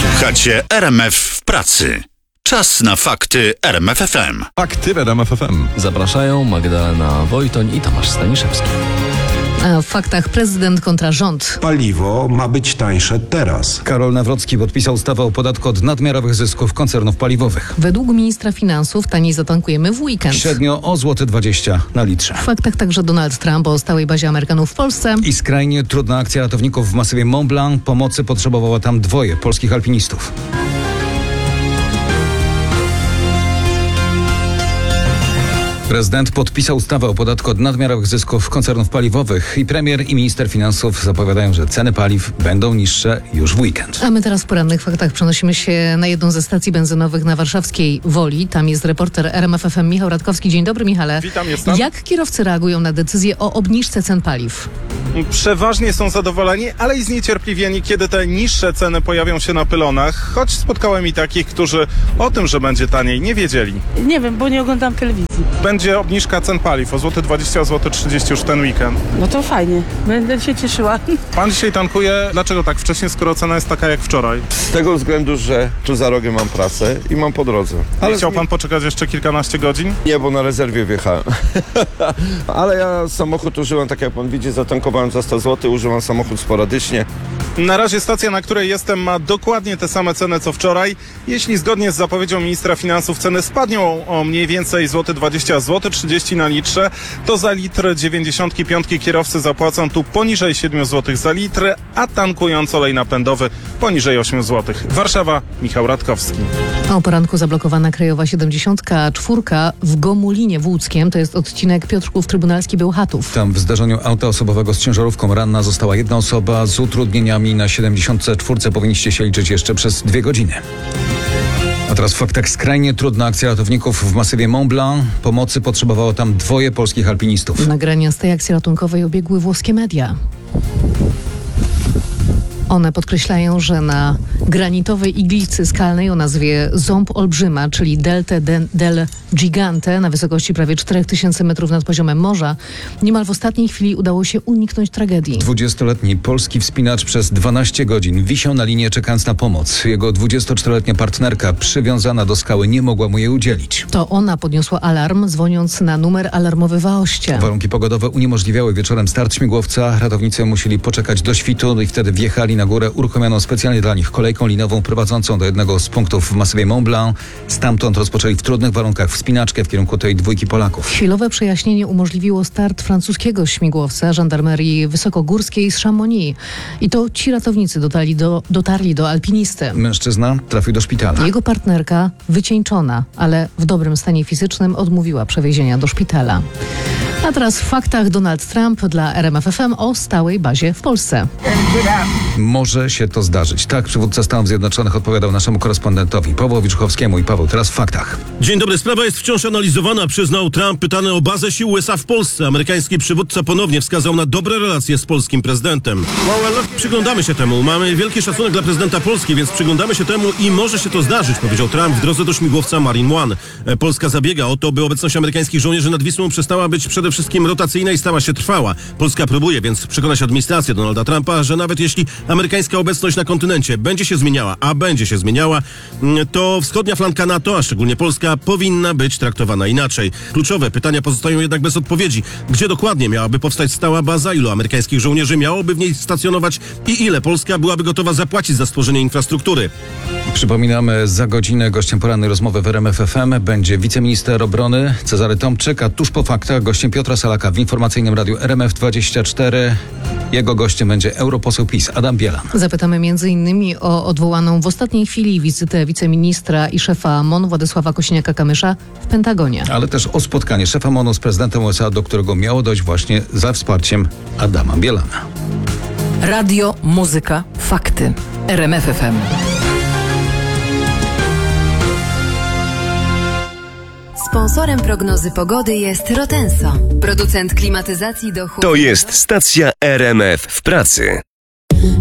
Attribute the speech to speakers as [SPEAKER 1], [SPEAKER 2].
[SPEAKER 1] Słuchacie RMF w pracy. Czas na fakty RMF FM.
[SPEAKER 2] Fakty w RMF FM.
[SPEAKER 3] Zapraszają Magdalena Wojtoń i Tomasz Staniszewski.
[SPEAKER 4] A w faktach prezydent kontra rząd.
[SPEAKER 5] Paliwo ma być tańsze teraz.
[SPEAKER 2] Karol Nawrocki podpisał ustawę o podatku od nadmiarowych zysków koncernów paliwowych.
[SPEAKER 4] Według ministra finansów taniej zatankujemy w weekend.
[SPEAKER 2] Średnio o 1,20 zł na litrze.
[SPEAKER 4] W faktach także Donald Trump o stałej bazie Amerykanów w Polsce.
[SPEAKER 2] I skrajnie trudna akcja ratowników w masywie Mont Blanc. Pomocy potrzebowało tam 2 polskich alpinistów. Prezydent podpisał ustawę o podatku od nadmiarowych zysków koncernów paliwowych i premier i minister finansów zapowiadają, że ceny paliw będą niższe już w weekend.
[SPEAKER 4] A my teraz w porannych faktach przenosimy się na jedną ze stacji benzynowych na warszawskiej Woli. Tam jest reporter RMF FM Michał Radkowski. Dzień dobry, Michale.
[SPEAKER 6] Witam, jestem.
[SPEAKER 4] Jak kierowcy reagują na decyzję o obniżce cen paliw?
[SPEAKER 6] Przeważnie są zadowoleni, ale i zniecierpliwieni, kiedy te niższe ceny pojawią się na pylonach, choć spotkałem i takich, którzy o tym, że będzie taniej, nie wiedzieli.
[SPEAKER 7] Nie wiem, bo nie oglądam telewizji.
[SPEAKER 6] Będzie obniżka cen paliw o 0,20 zł, o 0,30 zł już ten weekend.
[SPEAKER 7] No to fajnie, będę się cieszyła.
[SPEAKER 6] Pan dzisiaj tankuje, dlaczego tak wcześnie, skoro cena jest taka jak wczoraj?
[SPEAKER 8] Z tego względu, że tu za rogiem mam pracę i mam po drodze.
[SPEAKER 6] Ale chciał pan poczekać jeszcze kilkanaście godzin?
[SPEAKER 8] Nie, bo na rezerwie wjechałem. Ale ja samochód użyłem, tak jak pan widzi, zatankowałem za 100 zł, używam samochód sporadycznie.
[SPEAKER 6] Na razie stacja, na której jestem, ma dokładnie te same ceny co wczoraj. Jeśli zgodnie z zapowiedzią ministra finansów ceny spadną o mniej więcej 0,20 zł, 30 na litrze, to za litr 95 kierowcy zapłacą tu poniżej 7 zł za litr, a tankując olej napędowy poniżej 8 zł. Warszawa, Michał Radkowski.
[SPEAKER 4] O poranku zablokowana krajowa 74 w Gomulinie w Łódzkiem. To jest odcinek Piotrków Trybunalski Bełchatów.
[SPEAKER 2] Tam w zdarzeniu auta osobowego z ciężarówką ranna została jedna osoba z utrudnieniami. Na 74 powinniście się liczyć jeszcze przez 2 godziny. A teraz w faktach skrajnie trudna akcja ratowników w masywie Mont Blanc. Pomocy potrzebowało tam 2 polskich alpinistów.
[SPEAKER 4] Nagrania z tej akcji ratunkowej obiegły włoskie media. One podkreślają, że na granitowej iglicy skalnej o nazwie Ząb Olbrzyma, czyli Delte del Gigante, na wysokości prawie 4000 metrów nad poziomem morza, niemal w ostatniej chwili udało się uniknąć tragedii.
[SPEAKER 2] 20-letni polski wspinacz przez 12 godzin wisiał na linie, czekając na pomoc. Jego 24-letnia partnerka przywiązana do skały nie mogła mu jej udzielić.
[SPEAKER 4] To ona podniosła alarm, dzwoniąc na numer alarmowy w Aoście.
[SPEAKER 2] Warunki pogodowe uniemożliwiały wieczorem start śmigłowca. Ratownicy musieli poczekać do świtu i wtedy wjechali na górę uruchomioną specjalnie dla nich kolejką linową prowadzącą do jednego z punktów w masywie Mont Blanc. Stamtąd rozpoczęli w trudnych warunkach wspinaczkę w kierunku tej 2 Polaków.
[SPEAKER 4] Chwilowe przejaśnienie umożliwiło start francuskiego śmigłowca żandarmerii wysokogórskiej z Chamonix. I to ci ratownicy dotarli do alpinisty.
[SPEAKER 2] Mężczyzna trafił do szpitala.
[SPEAKER 4] Jego partnerka, wycieńczona, ale w dobrym stanie fizycznym, odmówiła przewiezienia do szpitala. A teraz w faktach Donald Trump dla RMF FM o stałej bazie w Polsce.
[SPEAKER 2] Może się to zdarzyć. Tak przywódca Stanów Zjednoczonych odpowiadał naszemu korespondentowi Pawłowi Żuchowskiemu. I Paweł, teraz w faktach.
[SPEAKER 9] Dzień dobry. Sprawa jest wciąż analizowana, przyznał Trump, pytany o bazę sił USA w Polsce. Amerykański przywódca ponownie wskazał na dobre relacje z polskim prezydentem. Przyglądamy się temu. Mamy wielki szacunek dla prezydenta Polski, więc przyglądamy się temu i może się to zdarzyć, powiedział Trump w drodze do śmigłowca Marine One. Polska zabiega o to, by obecność amerykańskich żołnierzy nad Wisłą przestała być przede wszystkim rotacyjna i stała się trwała. Polska próbuje więc przekonać administrację Donalda Trumpa, że nawet jeśli amerykańska obecność na kontynencie będzie się zmieniała, a będzie się zmieniała, to wschodnia flanka NATO, a szczególnie Polska, powinna być traktowana inaczej. Kluczowe pytania pozostają jednak bez odpowiedzi. Gdzie dokładnie miałaby powstać stała baza, ilu amerykańskich żołnierzy miałoby w niej stacjonować i ile Polska byłaby gotowa zapłacić za stworzenie infrastruktury?
[SPEAKER 2] Przypominamy, za godzinę gościem porannej rozmowy w RMF FM będzie wiceminister obrony Cezary Tomczyk, a tuż po faktach gościem Piotra Salaka w informacyjnym radiu RMF24. Jego gościem będzie europoseł PiS Adam Bielan.
[SPEAKER 4] Zapytamy m.in. o odwołaną w ostatniej chwili wizytę wiceministra i szefa MON Władysława Kosiniaka-Kamysza w Pentagonie.
[SPEAKER 2] Ale też o spotkanie szefa MON-u z prezydentem USA, do którego miało dojść właśnie za wsparciem Adama Bielana.
[SPEAKER 10] Radio, muzyka, fakty. RMF FM.
[SPEAKER 11] Sponsorem prognozy pogody jest Rotenso, producent klimatyzacji do chłodni.
[SPEAKER 12] To jest stacja RMF w pracy.